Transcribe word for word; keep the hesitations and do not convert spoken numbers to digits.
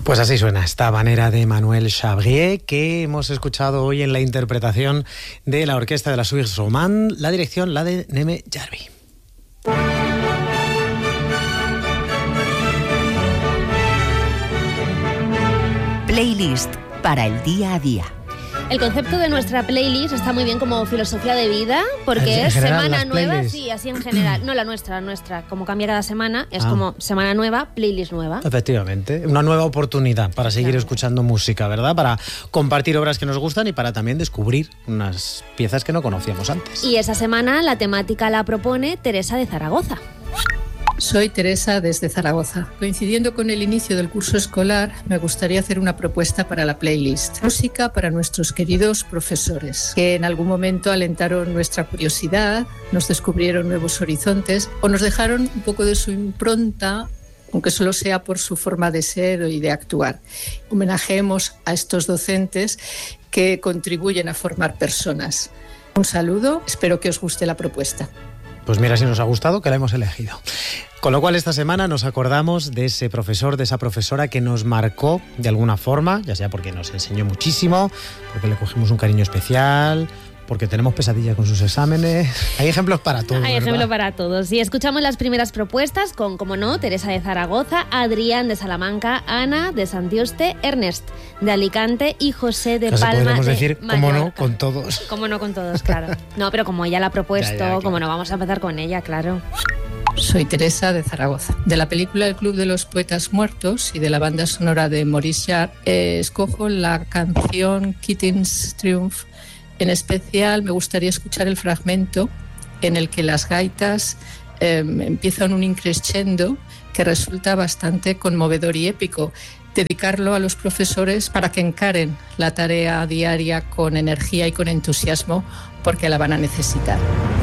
Pues así suena esta manera de Manuel Chabrier, que hemos escuchado hoy en la interpretación de la orquesta de la Suisse Romande, la dirección la de Neme Jarvi. Playlist para el día a día. El concepto de nuestra playlist está muy bien como filosofía de vida, porque en es general, semana las nueva, playlists. sí, así en general. No la nuestra, la nuestra, como cambia cada semana, es Ah. como semana nueva, playlist nueva. Efectivamente, una nueva oportunidad para seguir Claro. escuchando música, ¿verdad? Para compartir obras que nos gustan y para también descubrir unas piezas que no conocíamos antes. Y esa semana la temática la propone Teresa de Zaragoza. Soy Teresa desde Zaragoza. Coincidiendo con el inicio del curso escolar, me gustaría hacer una propuesta para la playlist. Música para nuestros queridos profesores, que en algún momento alentaron nuestra curiosidad, nos descubrieron nuevos horizontes o nos dejaron un poco de su impronta, aunque solo sea por su forma de ser y de actuar. Homenajeemos a estos docentes que contribuyen a formar personas. Un saludo, espero que os guste la propuesta. Pues mira si nos ha gustado que la hemos elegido. Con lo cual esta semana nos acordamos de ese profesor, de esa profesora que nos marcó de alguna forma, ya sea porque nos enseñó muchísimo, porque le cogimos un cariño especial, porque tenemos pesadillas con sus exámenes. Hay ejemplos para todos. Hay ¿verdad? ejemplo para todos. Y escuchamos las primeras propuestas con, como no, Teresa de Zaragoza, Adrián de Salamanca, Ana de Santiuste, Ernest de Alicante y José de Casi Palma podríamos de decir, como no, Mallorca. con todos. Como no con todos, claro. No, pero como ella la ha propuesto, Ya, ya, claro. como no, vamos a empezar con ella, claro. Soy Teresa de Zaragoza. De la película El Club de los Poetas Muertos y de la banda sonora de Maurice Jarre, eh, escojo la canción Kitten's Triumph. En especial me gustaría escuchar el fragmento en el que las gaitas eh, empiezan un increscendo que resulta bastante conmovedor y épico. Dedicarlo a los profesores para que encaren la tarea diaria con energía y con entusiasmo, porque la van a necesitar.